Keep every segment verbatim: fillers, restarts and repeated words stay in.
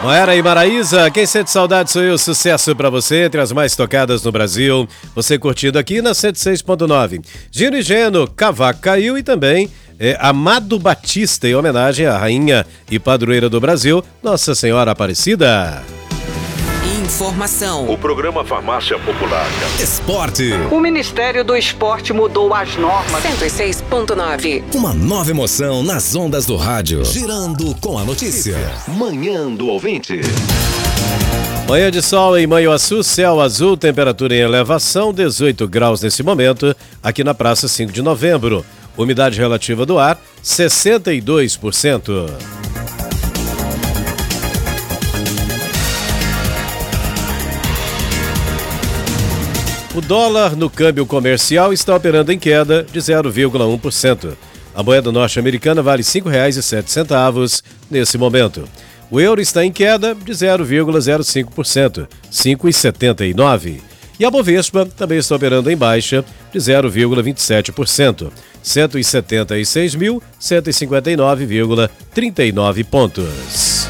Moera e Maraísa, quem sente saudade sou eu, sucesso pra você, entre as mais tocadas no Brasil. Você curtido aqui na cento e seis ponto nove. Gino e Geno, Cavaco Caiu e também é, Amado Batista, em homenagem à rainha e padroeira do Brasil, Nossa Senhora Aparecida. Informação. O programa Farmácia Popular. Esporte. O Ministério do Esporte mudou as normas. cento e seis ponto nove. Uma nova emoção nas ondas do rádio. Girando com a notícia. Manhã do Ouvinte. Manhã de sol em Manhuaçu, céu azul, temperatura em elevação, dezoito graus nesse momento, aqui na Praça cinco de Novembro. Umidade relativa do ar, sessenta e dois por cento. O dólar no câmbio comercial está operando em queda de zero vírgula um por cento. A moeda norte-americana vale cinco reais e sete centavos nesse momento. O euro está em queda de zero vírgula zero cinco por cento, cinco reais e setenta e nove centavos. E a Bovespa também está operando em baixa de zero vírgula vinte e sete por cento, cento e setenta e seis mil, cento e cinquenta e nove vírgula trinta e nove pontos.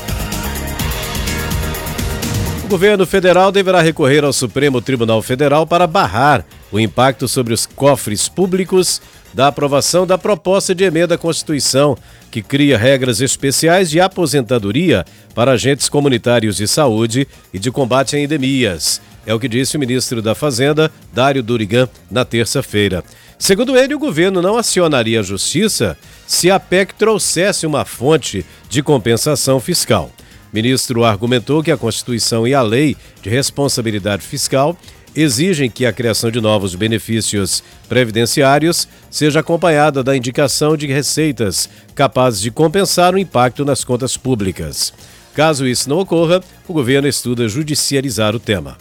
O governo federal deverá recorrer ao Supremo Tribunal Federal para barrar o impacto sobre os cofres públicos da aprovação da proposta de emenda à Constituição, que cria regras especiais de aposentadoria para agentes comunitários de saúde e de combate a endemias. É o que disse o ministro da Fazenda, Dário Durigan, na terça-feira. Segundo ele, o governo não acionaria a Justiça se a P E C trouxesse uma fonte de compensação fiscal. O ministro argumentou que a Constituição e a Lei de Responsabilidade Fiscal exigem que a criação de novos benefícios previdenciários seja acompanhada da indicação de receitas capazes de compensar o impacto nas contas públicas. Caso isso não ocorra, o governo estuda judicializar o tema.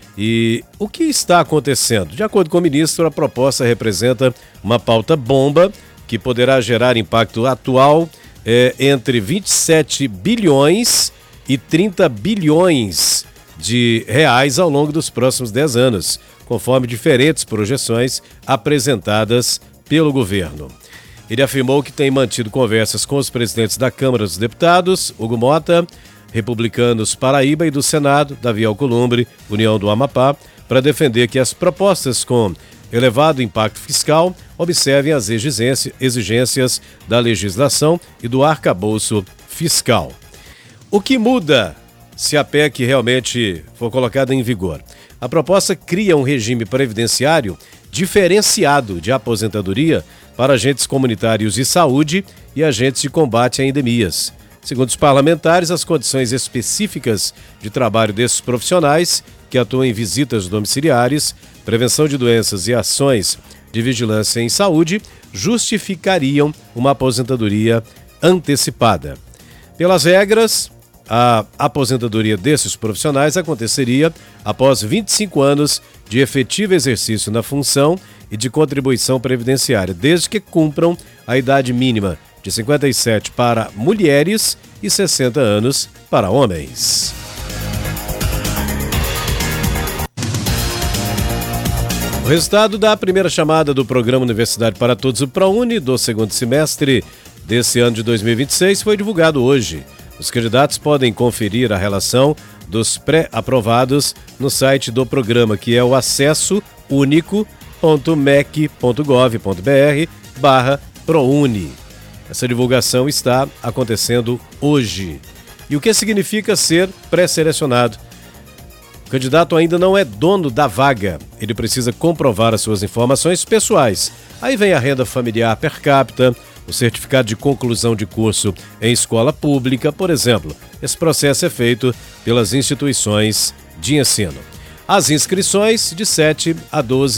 E o que está acontecendo? De acordo com o ministro, a proposta representa uma pauta bomba que poderá gerar impacto atual é, entre vinte e sete bilhões e trinta bilhões de reais ao longo dos próximos dez anos, conforme diferentes projeções apresentadas pelo governo. Ele afirmou que tem mantido conversas com os presidentes da Câmara dos Deputados, Hugo Mota, Republicanos Paraíba e do Senado, Davi Alcolumbre, União do Amapá, para defender que as propostas com elevado impacto fiscal observem as exigências da legislação e do arcabouço fiscal. O que muda se a P E C realmente for colocada em vigor? A proposta cria um regime previdenciário diferenciado de aposentadoria para agentes comunitários de saúde e agentes de combate a endemias. Segundo os parlamentares, as condições específicas de trabalho desses profissionais, que atuam em visitas domiciliares, prevenção de doenças e ações de vigilância em saúde, justificariam uma aposentadoria antecipada. Pelas regras, a aposentadoria desses profissionais aconteceria após vinte e cinco anos de efetivo exercício na função e de contribuição previdenciária, desde que cumpram a idade mínima de cinquenta e sete para mulheres e sessenta anos para homens. O resultado da primeira chamada do Programa Universidade para Todos, o ProUni, do segundo semestre desse ano de dois mil e vinte e seis foi divulgado hoje. Os candidatos podem conferir a relação dos pré-aprovados no site do programa, que é o acesso único ponto mec ponto gov ponto br barra ProUni. Essa divulgação está acontecendo hoje. E o que significa ser pré-selecionado? O candidato ainda não é dono da vaga. Ele precisa comprovar as suas informações pessoais. Aí vem a renda familiar per capita, o certificado de conclusão de curso em escola pública, por exemplo. Esse processo é feito pelas instituições de ensino. As inscrições de sete a doze